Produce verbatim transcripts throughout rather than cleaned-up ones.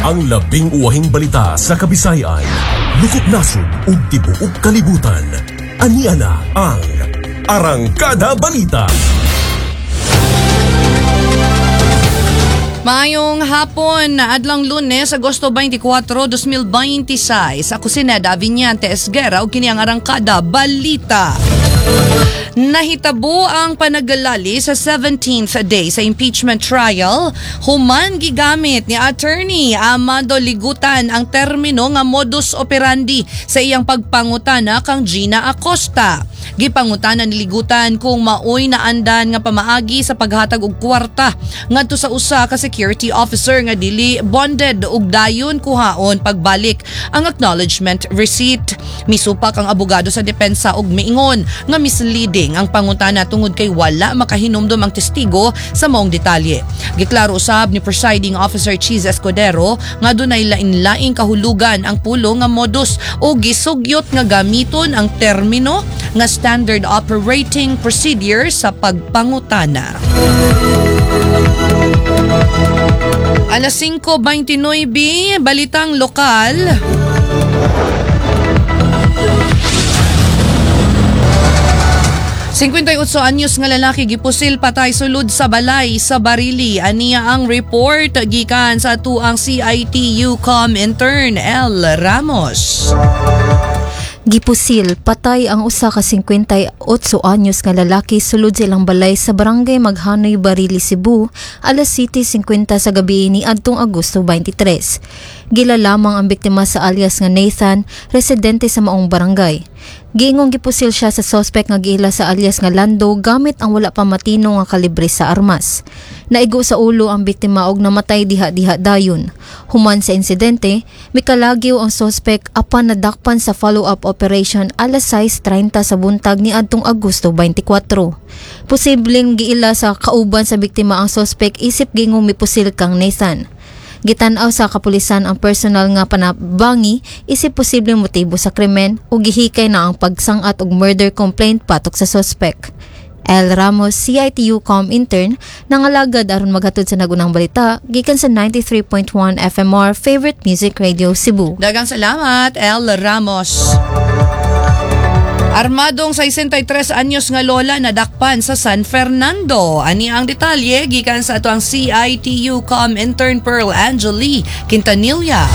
Ang labing uwahing balita sa Kabisayan, lukop nasod ug tibuok kalibutan. Ania na ang Arangkada Balita. Maayong hapon, adlang Lunes, Agosto twenty-four, twenty twenty-six. Ako si Neda Viñante Esguera ug kini ang Arangkada Balita. Nahitabo ang panagalali sa seventeenth day sa impeachment trial. Human gigamit ni Attorney Amado Ligutan ang termino nga modus operandi sa iyang pagpangutana kang Gina Acosta. Gipangutanan ni Ligutan kung maoy na andan nga pamaagi sa paghatag og kwarta ngadto sa usa ka security officer nga dili bonded ug dayon kuhaon pagbalik ang acknowledgement receipt. Misupak ang abogado sa depensa og miingon nga misleading ang pangutana tungod kay wala makahinumdum ang testigo sa maong detalye. Giklaro usab ni Presiding Officer Cheese Escudero nga dunay lain-laing kahulugan ang pulo nga modus o gisugyot nga gamiton ang termino nga standard operating procedure sa pagpangutana. Alas singko twenty-nine, balitang lokal. fifty-eight anyos nga lalaki gipusil patay sulod sa balay sa Barili. Aniya ang report gikan sa tuang C I T U Com intern El Ramos. Gipusil, patay ang usa ka fifty-eight anyos nga lalaki sulod sa ilang balay sa barangay Maghanoy, Barili, Cebu, alas seven fifty sa gabi ni adtong Agosto twenty-three. Gila lamang ang biktima sa alias nga Nathan, residente sa maong barangay. Giingong gipusil siya sa suspect nga giila sa alias nga Lando gamit ang wala pa matino nga kalibre sa armas. Naigo sa ulo ang biktima og namatay diha-diha dayon. Human sa insidente, mikalagyo ang suspect apan nadakpan sa follow-up operation alas sais treinta sa buntag ni adtong Agosto twenty-four. Posibleng giila sa kauban sa biktima ang suspect isip gingong mipusil kang Nathan. Gitanaw sa kapulisan ang personal nga panabangi isip posibleng motibo sa krimen o gihikay na ang pagsangat og murder complaint patok sa suspect. El Ramos, C I T U Com intern, nangalagad aron maghatod sa nagunang balita gikan sa ninety-three point one F M R Favorite Music Radio Cebu. Daghang salamat, El Ramos. Armadong sesenta y tres anyos nga lola nadakpan sa San Fernando. Ani ang detalye gikan sa ato ang C I T U Com intern Pearl Angeli Quintanilla.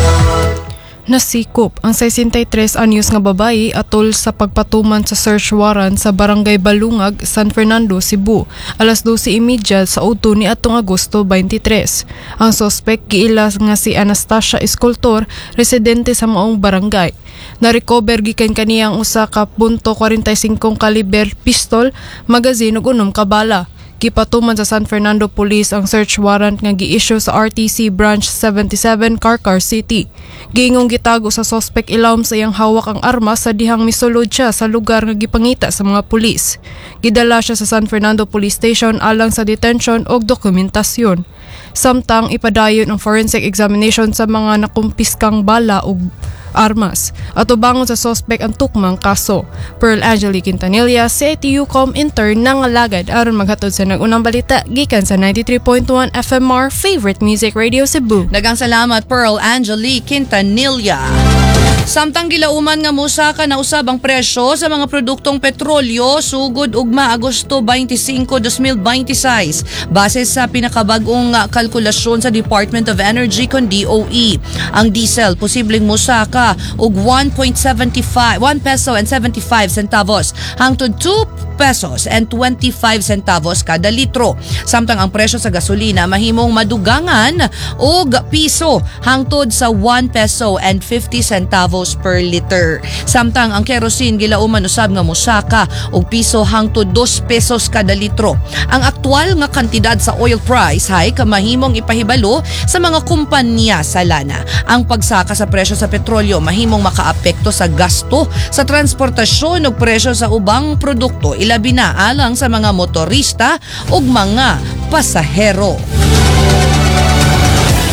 Nasikop ang sesenta y tres anyos nga babayi atol sa pagpatuman sa search warrant sa Barangay Balungag, San Fernando, Cebu, alas twelve thirty sa uto ni atong Agosto twenty-three. Ang suspect giila nga si Anastasia Escultor, residente sa maong barangay. Na-recover gikan kaniyang usa ka punto forty-five kaliber pistol, magazine ug unom ka bala. Gipatuman sa San Fernando Police ang search warrant nga gi-issue sa R T C Branch seventy-seven, Carcar City. Giingong gitago sa suspect ilawom sa iyang hawak ang armas sa dihang misulod siya sa lugar nga gipangita sa mga pulis. Gidala siya sa San Fernando Police Station alang sa detention og dokumentasyon. Samtang ipadayon ang forensic examination sa mga nakumpiskang bala ug armas at ubangon sa suspect ang tukmang kaso. Pearl Angeli Quintanilla, C I T U Com intern, nangalagad aron maghatod sa nagunang balita gikan sa ninety-three point one F M R Favorite Music Radio Cebu. Daghang salamat, Pearl Angeli Quintanilla. Samtang gilauman nga musaka na usab ang presyo sa mga produktong petrolyo sugod ugma Agosto twenty-five, twenty twenty-six base sa pinakabag-ong kalkulasyon sa Department of Energy kon D O E. Ang diesel posibleng musaka og one point seven five, one peso and seventy-five centavos hangtod two pesos and twenty-five centavos kada litro. Samtang ang presyo sa gasolina mahimong madugangan og piso hangtod sa one peso and fifty centavos per liter. Samtang ang kerosene gilauman usab nga musaka og piso hangtod two pesos kada litro. Ang aktual nga kantidad sa oil price hike mahimong ipahibalo sa mga kumpanya sa lana. Ang pagsaka sa presyo sa petrolyo mahimong makaapekto sa gasto sa transportasyon ug presyo sa ubang produkto, ilabi na alang sa mga motorista ug mga pasahero.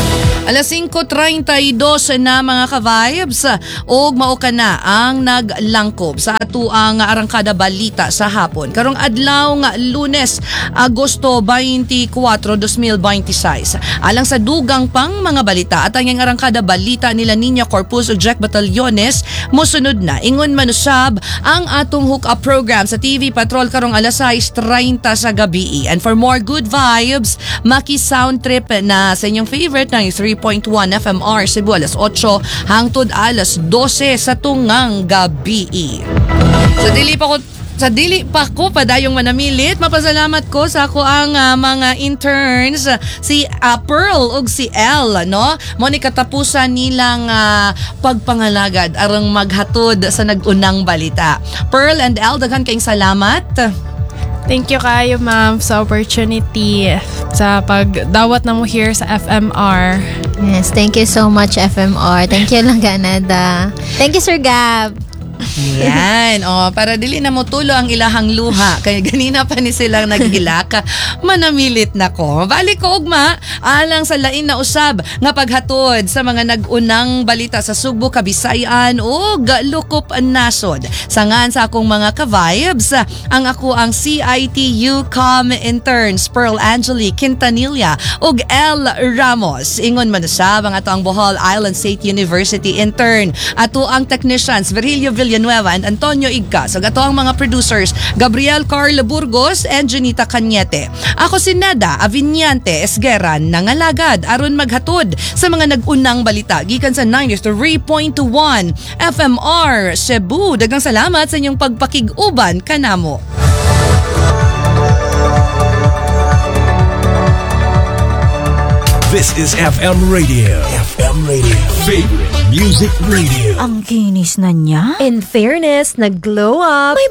Alas singko treinta y dos na mga ka-vibes og mao ka na ang naglangkob sa ato ang arangkada balita sa hapon. Karong adlaw nga Lunes, Agosto twenty-four, twenty twenty-six. Alang sa dugang pang mga balita at ang arangkada balita nila Niña Corpus ug Jack Batallones mosunod na. Ingon man usab ang atong hook-up program sa T V Patrol karong alas sais treinta sa gabi. And for more good vibes, maki-sound trip na sa inyong favorite ng three point one F M R Cebu alas eight hangtod alas twelve sa tungang gabi. Sa dili pa ko Sa dili pa ko padayong manamilit, mapasalamat ko sa ako ang uh, mga interns, si uh, Pearl ug si Elle, no? Mo ni katapusan nilang uh, pagpangalagad arang maghatod sa nagunang balita. Pearl and Elle, daghan kayong salamat. Thank you kayo, ma'am, sa opportunity sa pagdawat na mo here sa F M R. Yes, thank you so much F M R. Thank you lang Canada. Thank you Sir Gab. Yan, oh, para dili na mo tulo ang ilahang luha. Kaya ganina pa ni silang naghilaka. Manamilit na ko. Balik ko ugma, alang sa lain na usab nga paghatod sa mga nagunang balita sa Sugbo, Kabisayan ug Lukop Nasod. Sangan sa akong mga ka-vibes, ang ako ang C I T U Com interns Pearl Angeli Quintanilla ug Elle Ramos. Ingon man usab ang ato ang Bohol Island State University intern. Ato ang technicians Virgilio Villanueva and Antonio Igca. So gato ang mga producers Gabriel Carl Burgos and Junita Cañete. Ako si Nada Aviñante Esgueran nangalagad aron maghatod sa mga nagunang balita gikan sa ninety-three point one F M R Cebu. Daghang salamat sa inyong pagpakig-uban kanamo. This is F M Radio. F M Radio. Favorite Music Radio. Ang kinis na niya. In fairness, nag-glow up.